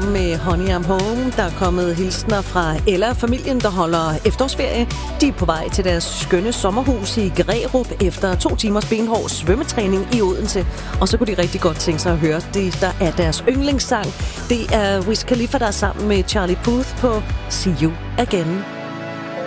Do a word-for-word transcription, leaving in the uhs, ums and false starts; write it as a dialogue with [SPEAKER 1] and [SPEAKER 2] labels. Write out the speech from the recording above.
[SPEAKER 1] sammen med Honey I'm Home. Der er kommet hilsner fra Ella, familien, der holder efterårsferie. De er på vej til deres skønne sommerhus i Grærup efter to timers benhård svømmetræning i Odense. Og så kunne de rigtig godt tænke sig at høre det, der er deres yndlingssang. Det er Wiz Khalifa, der er sammen med Charlie Puth på See You Again.